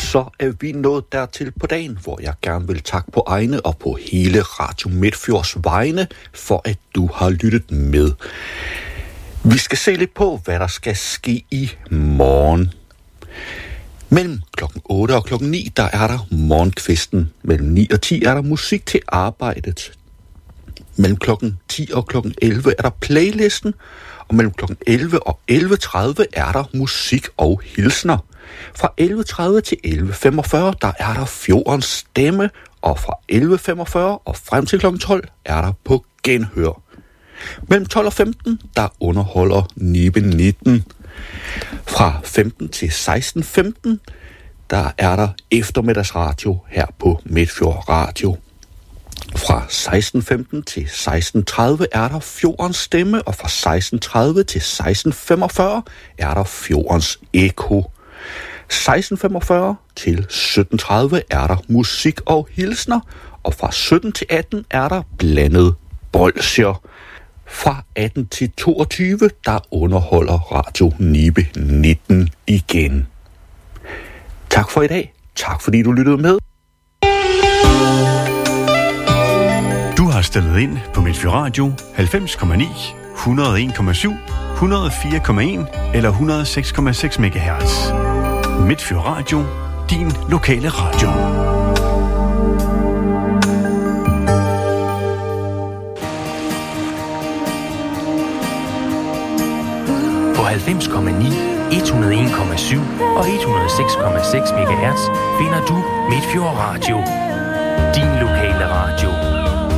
så er vi nået dertil på dagen, hvor jeg gerne vil takke på egne og på hele Radio Midtfjords vegne, for at du har lyttet med. Vi skal se lidt på, hvad der skal ske i morgen. Mellem klokken 8 og klokken 9, der er der morgenkvisten. Mellem 9 og 10 er der musik til arbejdet. Mellem klokken 10 og klokken 11 er der playlisten. Og mellem klokken 11 og 11.30 er der musik og hilsner. Fra 11.30 til 11.45, der er der Fjordens Stemme. Og fra 11.45 og frem til klokken 12 er der på genhør. Mellem 12 og 15, der underholder Nibe 19. Fra 15 til 16.15, der er der eftermiddagsradio her på Midtfjord Radio. Fra 16.15 til 16.30 er der Fjordens Stemme, og fra 16.30 til 16.45 er der Fjordens Eko. 16.45 til 17.30 er der musik og hilsner, og fra 17 til 18 er der blandet bolsjer. Fra 18 til 22, der underholder Radio Nibe 19 igen. Tak for i dag. Tak fordi du lyttede med. Du har stillet ind på Midtfjord Radio 90,9, 101,7, 104,1 eller 106,6 MHz. Midtfjord Radio, din lokale radio. På 90,9, 101,7 og 106,6 MHz finder du Midtfjord Radio, din lokale radio.